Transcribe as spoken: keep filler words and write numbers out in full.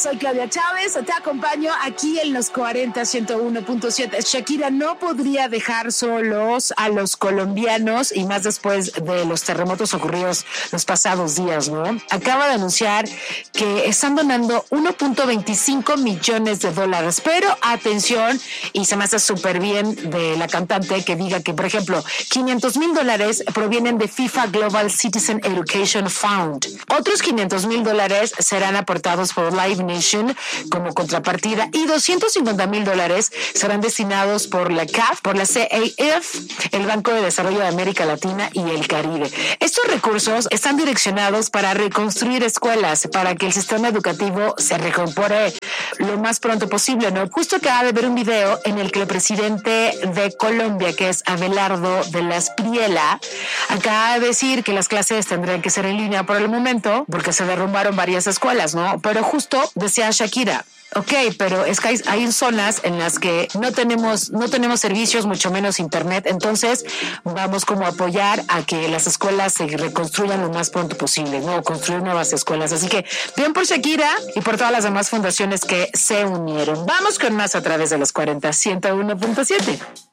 soy Claudia Chávez, te acompaño aquí en los cuarenta, ciento uno punto siete. Shakira no podría dejar solos a los colombianos y más después de los terremotos ocurridos los pasados días, ¿no? Acaba de anunciar que están donando uno punto veinticinco millones de dólares, pero atención, y se me hace súper bien de la cantante que diga que, por ejemplo, quinientos mil dólares provienen de FIFA Global Citizen Education Fund. Otros quinientos mil dólares serán aportados por Live Nation como contrapartida y doscientos cincuenta mil dólares serán destinados por la C A F, por la C A F, el Banco de Desarrollo de América Latina y el Caribe. Estos recursos están direccionados para reconstruir escuelas, para que el sistema educativo se recompone lo más pronto posible, ¿no? Justo acaba de ver un video en el que el presidente de Colombia, que es Abelardo de la Espriella, acaba de decir que las clases tendrán que ser en línea por el momento porque se derrumbaron varias escuelas, ¿no? Pero justo decía Shakira, ok, pero es que hay, hay zonas en las que no tenemos, no tenemos servicios, mucho menos internet, entonces vamos como a apoyar a que las escuelas se reconstruyan lo más pronto posible, ¿no? Construir nuevas escuelas. Así que bien por Shakira y por todas las demás fundaciones que se unieron. Vamos con más a través de los cuarenta, ciento uno punto siete.